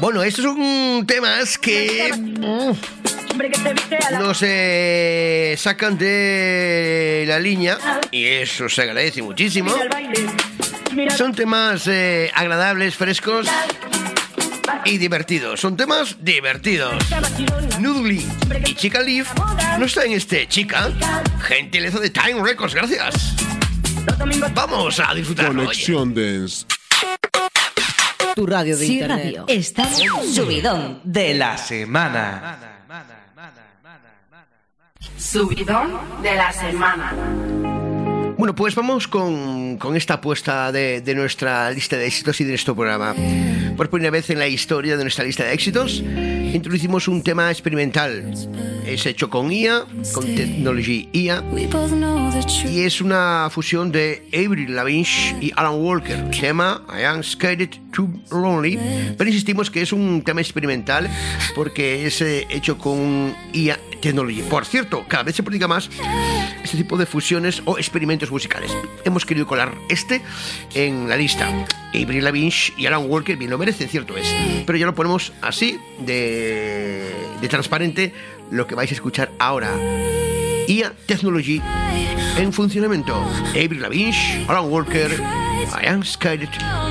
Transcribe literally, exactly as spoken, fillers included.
Bueno, estos son temas que nos eh, sacan de la línea y eso se agradece muchísimo. Son temas eh, agradables, frescos y divertidos. Son temas divertidos. Noodly y Chica Leaf no están en este Chica. Gentileza de Time Records, gracias. Vamos a disfrutarlo. Conexión Dance. Tu radio de Sí, internet. radio. Está subidón de la semana. Subidón de la semana. Bueno, pues vamos con, con esta apuesta de, de nuestra lista de éxitos y de nuestro programa. Por primera vez en la historia de nuestra lista de éxitos, introducimos un tema experimental. Es hecho con I A, con Technology I A, y es una fusión de Avril Lavigne y Alan Walker. Se llama I Am Scared Too Lonely, pero insistimos que es un tema experimental porque es eh, hecho con I A Technology. Por cierto, cada vez se practica más este tipo de fusiones o experimentos musicales. Hemos querido colar este en la lista. Avril Lavigne y Alan Walker bien lo merecen, cierto es, pero ya lo ponemos así de, de transparente lo que vais a escuchar ahora. I A Technology en funcionamiento. Avril Lavigne, Alan Walker, I Am Scared